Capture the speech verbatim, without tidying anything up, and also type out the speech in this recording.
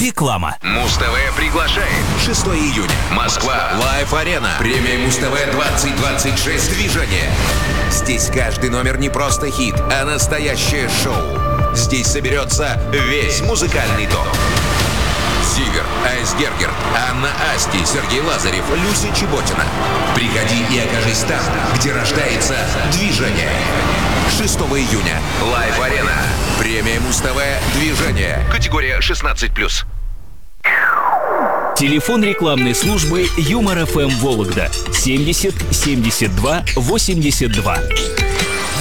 Реклама. Муз-ТВ приглашает. шестого июня. Москва. Лайв-арена. Премия Муз-ТВ двадцать двадцать шесть. Движение. Здесь каждый номер не просто хит, а настоящее шоу. Здесь соберется весь музыкальный топ. Зиверт, Айсгергер, Анна Асти, Сергей Лазарев, Люся Чеботина. Приходи и окажись там, где рождается движение. шестого июня. Лайв-арена. Премия Муз-ТВ. Движение. Категория шестнадцать плюс. Телефон рекламной службы Юмор ФМ Вологда семьдесят семьдесят два восемьдесят два.